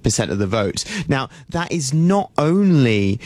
90% of the vote. Now, that is not only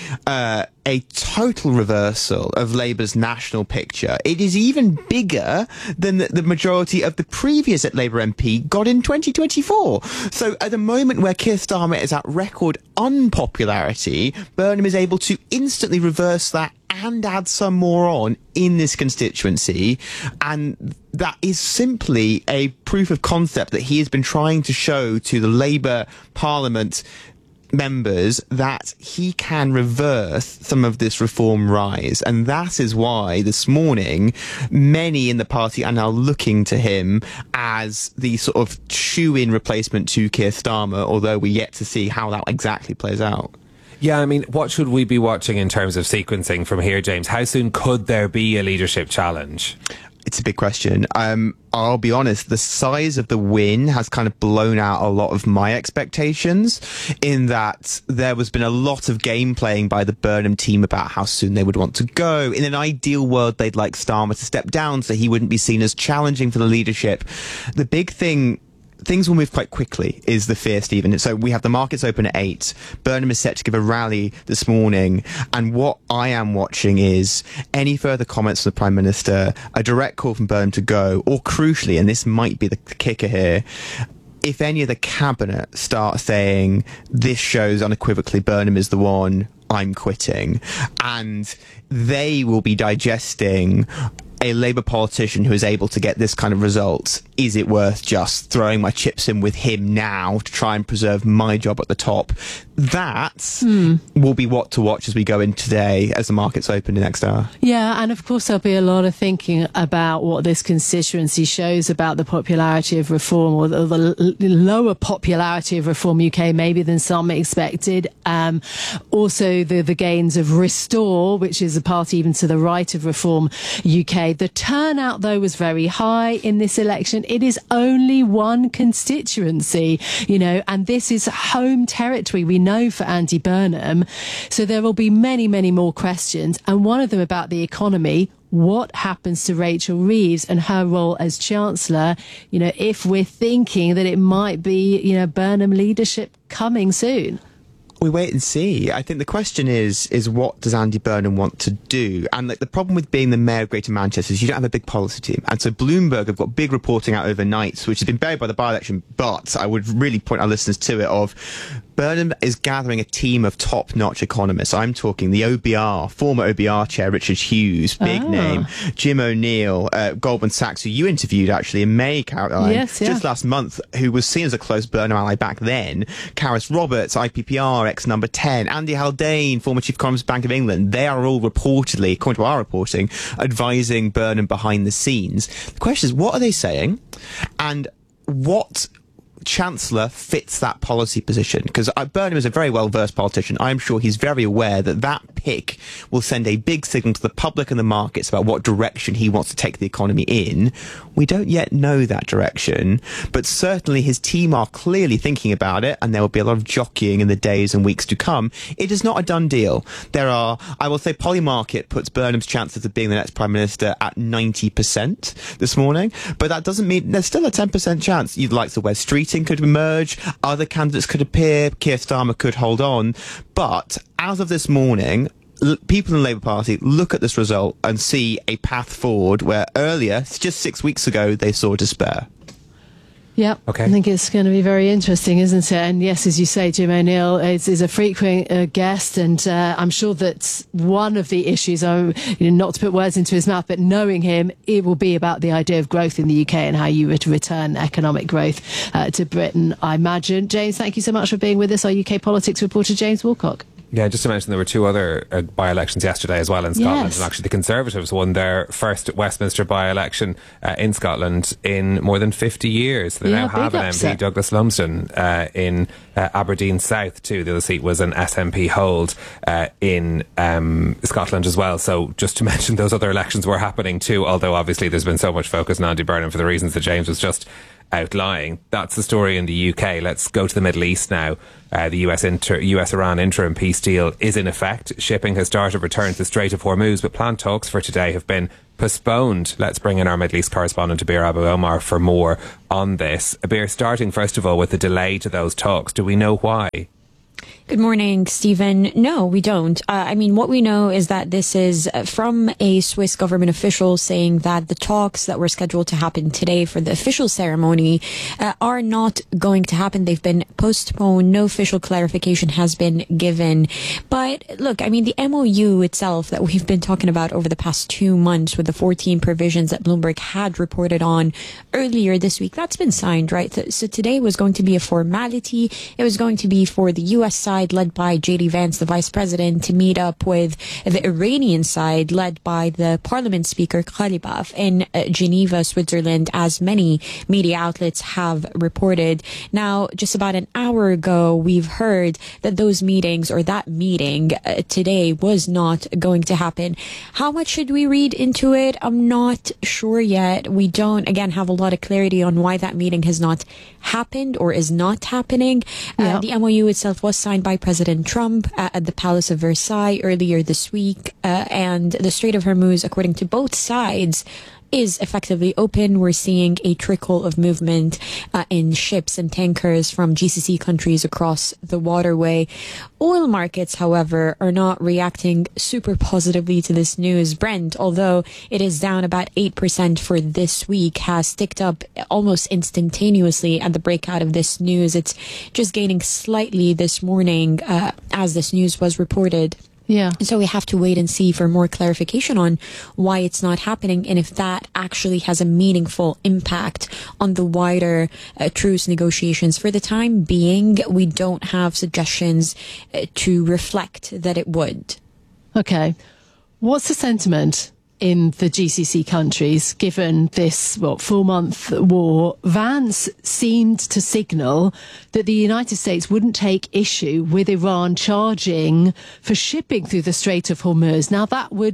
a total reversal of Labour's national picture. It is even bigger than the majority of the previous Labour MP got in 2024. So at a moment where Keir Starmer is at record unpopularity, Burnham is able to instantly reverse that and add some more on in this constituency. And that is simply a proof of concept that he has been trying to show to the Labour Parliament members, that he can reverse some of this reform rise. And that is why this morning many in the party are now looking to him as the sort of shoe-in replacement to Keir Starmer, although we're yet to see how that exactly plays out. Yeah, I mean, what should we be watching in terms of sequencing from here, James? How soon could there be a leadership challenge? It's a big question. I'll be honest, the size of the win has kind of blown out a lot of my expectations, in that there has been a lot of game playing by the Burnham team about how soon they would want to go. In an ideal world, they'd like Starmer to step down so he wouldn't be seen as challenging for the leadership. The big thing, things will move quite quickly, is the fear, Stephen. So we have the markets open at 8. Burnham is set to give a rally this morning. And what I am watching is any further comments from the Prime Minister, a direct call from Burnham to go, or crucially, and this might be the kicker here, if any of the cabinet start saying, this shows unequivocally Burnham is the one, I'm quitting. And they will be digesting a Labour politician who is able to get this kind of result. Is it worth just throwing my chips in with him now to try and preserve my job at the top? That will be what to watch as we go in today, as the markets open in the next hour. Yeah, and of course there'll be a lot of thinking about what this constituency shows about the popularity of reform, or the lower popularity of Reform UK maybe than some expected. Also the gains of Restore, which is a party even to the right of Reform UK. The turnout, though, was very high in this election. It is only one constituency, and this is home territory, we know, for Andy Burnham. So there will be many, many more questions. And one of them about the economy. What happens to Rachel Reeves and her role as Chancellor, if we're thinking that it might be, Burnham leadership coming soon? We wait and see. I think the question is what does Andy Burnham want to do? And the problem with being the mayor of Greater Manchester is you don't have a big policy team. And so Bloomberg have got big reporting out overnight, which has been buried by the by-election, but I would really point our listeners to it, of Burnham is gathering a team of top-notch economists. I'm talking the OBR, former OBR chair, Richard Hughes, big name, Jim O'Neill, Goldman Sachs, who you interviewed actually in May, Caroline, just last month, who was seen as a close Burnham ally back then, Karis Roberts, IPPR, ex-number 10, Andy Haldane, former chief economist of Bank of England. They are all reportedly, according to our reporting, advising Burnham behind the scenes. The question is, what are they saying? And what Chancellor fits that policy position? Because Burnham is a very well-versed politician. I'm sure he's very aware that that pick will send a big signal to the public and the markets about what direction he wants to take the economy in. We don't yet know that direction, but certainly his team are clearly thinking about it, and there will be a lot of jockeying in the days and weeks to come. It is not a done deal. I will say Polymarket puts Burnham's chances of being the next Prime Minister at 90% this morning, but that doesn't mean there's still a 10% chance. You'd like to Wes Streeting could emerge, other candidates could appear, Keir Starmer could hold on, but as of this morning, people in the Labour Party look at this result and see a path forward where earlier, just 6 weeks ago, they saw despair. Yeah, okay. I think it's going to be very interesting, isn't it? And yes, as you say, Jim O'Neill is a frequent guest, and I'm sure that one of the issues, not to put words into his mouth, but knowing him, it will be about the idea of growth in the UK and how you would return economic growth to Britain, I imagine. James, thank you so much for being with us, our UK politics reporter, James Woolcock. Yeah, just to mention, there were 2 other by-elections yesterday as well in Scotland. Yes. And actually the Conservatives won their first Westminster by-election in Scotland in more than 50 years. They now have an MP, Douglas Lumsden, in Aberdeen South too. The other seat was an SNP hold in Scotland as well. So just to mention, those other elections were happening too, although obviously there's been so much focus on Andy Burnham for the reasons that James was just outlying. That's the story in the UK. Let's go to the Middle East now. The US-Iran interim peace deal is in effect. Shipping has started return to the Strait of Hormuz, but planned talks for today have been postponed. Let's bring in our Middle East correspondent, Abir Abu Omar, for more on this. Abir, starting first of all with the delay to those talks, do we know why? Good morning, Stephen. No, we don't. What we know is that this is from a Swiss government official saying that the talks that were scheduled to happen today for the official ceremony are not going to happen. They've been postponed. No official clarification has been given. But look, the MOU itself that we've been talking about over the past 2 months with the 14 provisions that Bloomberg had reported on earlier this week, that's been signed, right? So today was going to be a formality. It was going to be for the U.S. side, led by J.D. Vance, the vice president, to meet up with the Iranian side, led by the parliament speaker Ghalibaf in Geneva, Switzerland, as many media outlets have reported. Now, just about an hour ago, we've heard that those meetings, or that meeting today, was not going to happen. How much should we read into it? I'm not sure yet. We don't, again, have a lot of clarity on why that meeting has not happened or is not happening. The MOU itself was signed by President Trump at the Palace of Versailles earlier this week, and the Strait of Hormuz, according to both sides, is effectively open. We're seeing a trickle of movement in ships and tankers from GCC countries across the waterway. Oil markets, however, are not reacting super positively to this news. Brent, although it is down about 8% for this week, has ticked up almost instantaneously at the breakout of this news. It's just gaining slightly this morning as this news was reported. Yeah. And so we have to wait and see for more clarification on why it's not happening and if that actually has a meaningful impact on the wider truce negotiations. For the time being, we don't have suggestions to reflect that it would. Okay. What's the sentiment in the GCC countries, given this 4-month war? Vance seemed to signal that the United States wouldn't take issue with Iran charging for shipping through the Strait of Hormuz. Now, that would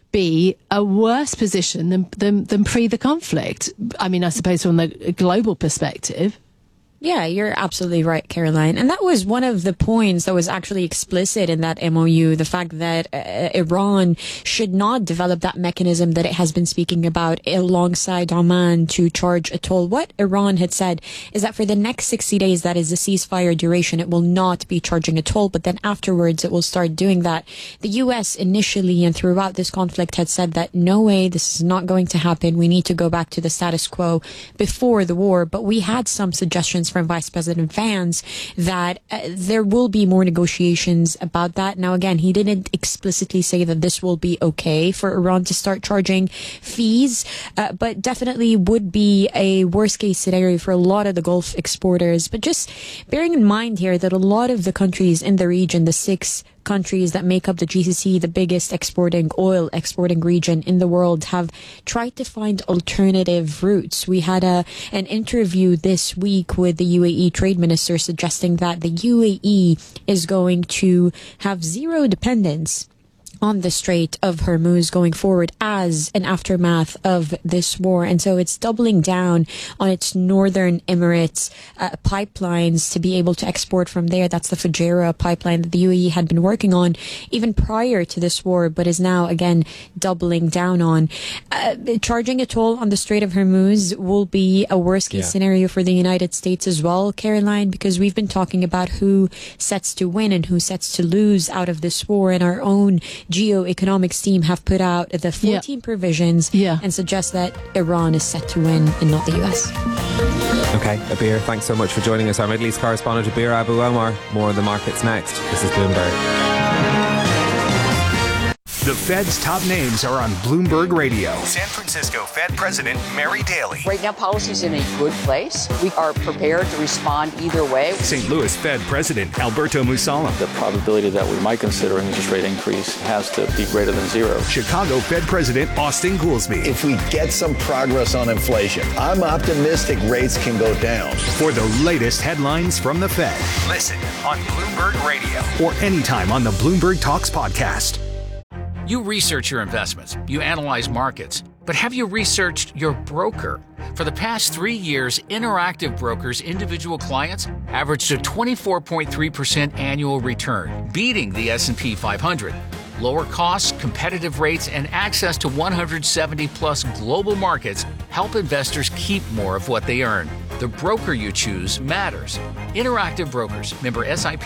be a worse position than pre the conflict. I suppose from the global perspective. Yeah, you're absolutely right, Caroline. And that was one of the points that was actually explicit in that MOU, the fact that Iran should not develop that mechanism that it has been speaking about alongside Oman to charge a toll. What Iran had said is that for the next 60 days, that is the ceasefire duration, it will not be charging a toll, but then afterwards it will start doing that. The U.S. initially and throughout this conflict had said that no way, this is not going to happen. We need to go back to the status quo before the war. But we had some suggestions from Vice President Vance that there will be more negotiations about that. Now, again, he didn't explicitly say that this will be okay for Iran to start charging fees, but definitely would be a worst case scenario for a lot of the Gulf exporters. But just bearing in mind here that a lot of the countries in the region, the 6 countries that make up the GCC, the biggest oil exporting region in the world, have tried to find alternative routes. We had an interview this week with the UAE trade minister suggesting that the UAE is going to have zero dependence on the Strait of Hormuz going forward as an aftermath of this war. And so it's doubling down on its northern Emirates pipelines to be able to export from there. That's the Fujairah pipeline that the UAE had been working on even prior to this war, but is now again doubling down on. Charging a toll on the Strait of Hormuz will be a worst case scenario for the United States as well, Caroline, because we've been talking about who sets to win and who sets to lose out of this war, and our own geoeconomics team have put out the 14 provisions and suggest that Iran is set to win and not the US. Okay, Abir, thanks so much for joining us. Our Middle East correspondent, Abir Abu Omar. More of the markets next. This is Bloomberg. The Fed's top names are on Bloomberg Radio. San Francisco Fed President Mary Daly. Right now, policy's in a good place. We are prepared to respond either way. St. Louis Fed President Alberto Musalem. The probability that we might consider an interest rate increase has to be greater than zero. Chicago Fed President Austin Goolsbee. If we get some progress on inflation, I'm optimistic rates can go down. For the latest headlines from the Fed, listen on Bloomberg Radio or anytime on the Bloomberg Talks podcast. You research your investments, you analyze markets, but have you researched your broker? For the past 3 years, Interactive Brokers' individual clients averaged a 24.3% annual return, beating the S&P 500. Lower costs, competitive rates, and access to 170-plus global markets help investors keep more of what they earn. The broker you choose matters. Interactive Brokers, member SIPC.